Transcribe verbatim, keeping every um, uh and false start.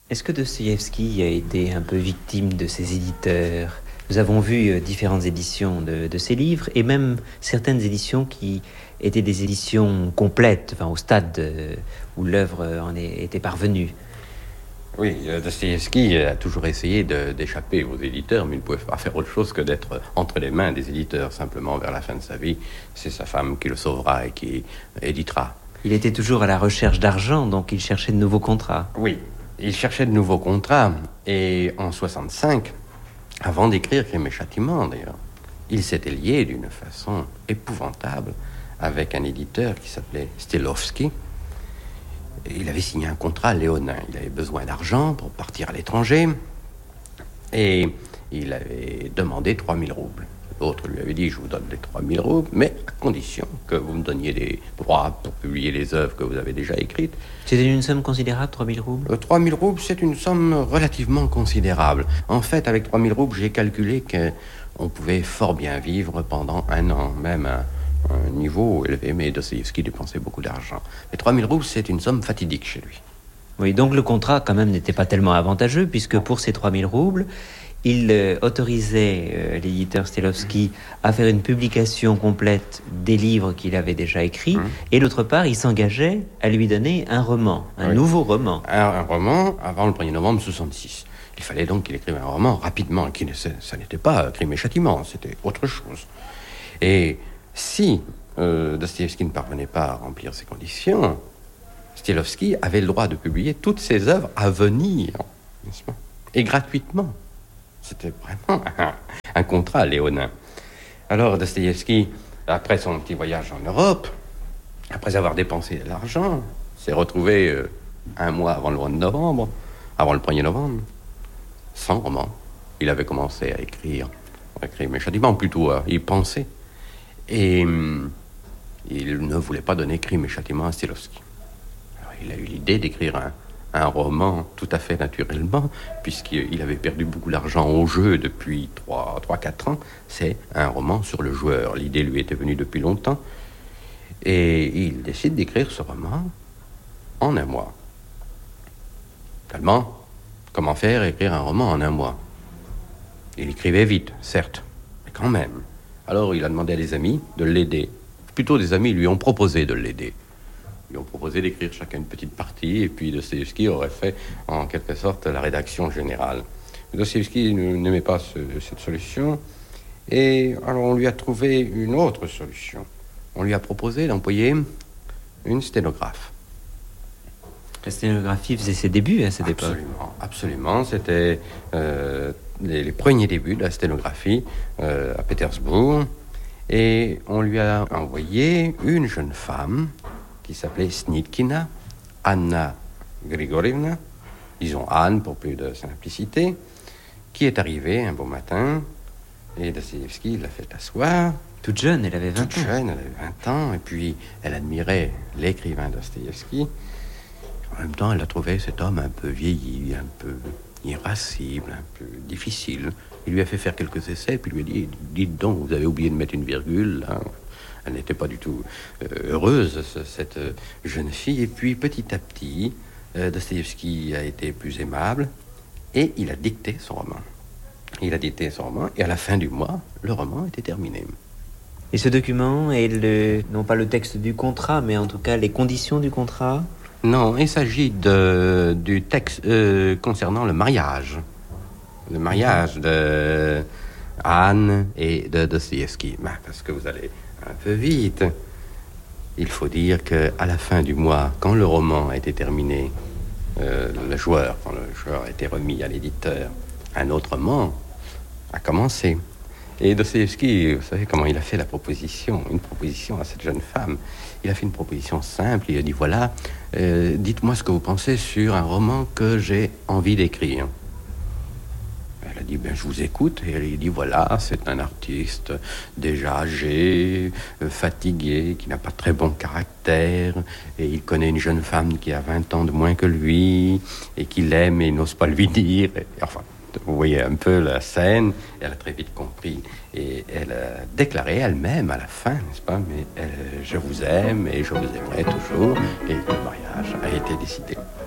Est-ce que Dostoïevski a été un peu victime de ses éditeurs? Nous avons vu euh, différentes éditions de, de ses livres, et même certaines éditions qui étaient des éditions complètes, enfin, au stade euh, où l'œuvre euh, en est- était parvenue. Oui, euh, Dostoïevski a toujours essayé de- d'échapper aux éditeurs, mais il ne pouvait pas faire autre chose que d'être entre les mains des éditeurs. Simplement, vers la fin de sa vie, c'est sa femme qui le sauvera et qui éditera. Il était toujours à la recherche d'argent, donc il cherchait de nouveaux contrats. Oui, il cherchait de nouveaux contrats, et en soixante-cinq, avant d'écrire Crime et Châtiment d'ailleurs, il s'était lié d'une façon épouvantable avec un éditeur qui s'appelait Stilovski. Il avait signé un contrat léonin. Il avait besoin d'argent pour partir à l'étranger, et il avait demandé trois mille roubles. L'autre lui avait dit: je vous donne les trois mille roubles, mais à condition que vous me donniez des droits pour publier les œuvres que vous avez déjà écrites. C'était une somme considérable, trois mille roubles? Euh, trois mille roubles, c'est une somme relativement considérable. En fait, avec trois mille roubles, j'ai calculé qu'on pouvait fort bien vivre pendant un an, même à un niveau élevé, mais Dostoïevski dépensait beaucoup d'argent. Les trois mille roubles, c'est une somme fatidique chez lui. Oui, donc le contrat, quand même, n'était pas tellement avantageux, puisque pour ces trois mille roubles, il euh, autorisait euh, l'éditeur Stilovski à faire une publication complète des livres qu'il avait déjà écrits, Mmh. et d'autre part, il s'engageait à lui donner un roman, un Oui. nouveau roman. Un, un roman avant le premier novembre soixante-six. Il fallait donc qu'il écrive un roman rapidement, qui ne, ça n'était pas Crime et Châtiment, c'était autre chose. Et si euh, Dostoïevski ne parvenait pas à remplir ces conditions, Stilovski avait le droit de publier toutes ses œuvres à venir, n'est-ce pas? Et gratuitement. C'était vraiment un, un contrat léonin. Alors Dostoïevski, après son petit voyage en Europe, après avoir dépensé de l'argent, s'est retrouvé euh, un mois avant le mois de novembre, avant le premier novembre, sans roman. Il avait commencé à écrire, à écrire mais châtiment plutôt à y penser. Et hum, il ne voulait pas donner Crime et Châtiment à Stilovski. Alors, il a eu l'idée d'écrire un, un roman tout à fait naturellement, puisqu'il avait perdu beaucoup d'argent au jeu depuis trois à quatre ans. C'est un roman sur le joueur. L'idée lui était venue depuis longtemps. Et il décide d'écrire ce roman en un mois. Tellement, comment faire écrire un roman en un mois? Il écrivait vite, certes, mais quand même. Alors il a demandé à des amis de l'aider. Plutôt des amis lui ont proposé de l'aider. Ils lui ont proposé d'écrire chacun une petite partie, et puis Dostoïevski aurait fait en quelque sorte la rédaction générale. Dostoïevski n'aimait pas ce, cette solution, et alors on lui a trouvé une autre solution. On lui a proposé d'employer une sténographe. La sténographie faisait ses débuts à cette époque. Absolument, absolument. C'était euh, les, les premiers débuts de la sténographie euh, à Pétersbourg. Et on lui a envoyé une jeune femme qui s'appelait Snitkina, Anna Grigorievna, disons Anne pour plus de simplicité, qui est arrivée un beau matin, et Dostoïevski l'a fait asseoir. Toute jeune, elle avait vingt ans. Toute jeune, elle avait vingt ans, et puis elle admirait l'écrivain Dostoïevski. En même temps, elle a trouvé cet homme un peu vieilli, un peu irascible, un peu difficile. Il lui a fait faire quelques essais, puis lui a dit: dites donc, vous avez oublié de mettre une virgule, là. Elle n'était pas du tout euh, heureuse, ce, cette euh, jeune fille. Et puis, petit à petit, euh, Dostoïevski a été plus aimable, et il a dicté son roman. Il a dicté son roman, et à la fin du mois, le roman était terminé. Et ce document est le, non pas le texte du contrat, mais en tout cas les conditions du contrat? Non, il s'agit de, du texte euh, concernant le mariage. Le mariage de Anne et de Dostoïevski. Ben, parce que vous allez un peu vite. Il faut dire qu'à la fin du mois, quand le roman a été terminé, euh, le joueur, quand le joueur a été remis à l'éditeur, un autre roman a commencé. Et Dostoïevski, vous savez comment il a fait la proposition, une proposition à cette jeune femme. Il a fait une proposition simple, il a dit: voilà, euh, dites-moi ce que vous pensez sur un roman que j'ai envie d'écrire. Elle a dit: ben, je vous écoute. Et elle lui dit: voilà, c'est un artiste déjà âgé, euh, fatigué, qui n'a pas très bon caractère, et il connaît une jeune femme qui a vingt ans de moins que lui, et qu'il aime et il n'ose pas lui dire. Et, enfin, vous voyez un peu la scène. Elle a très vite compris, et elle a déclaré elle-même à la fin, n'est-ce pas, mais elle, je vous aime et je vous aimerai toujours, et le mariage a été décidé.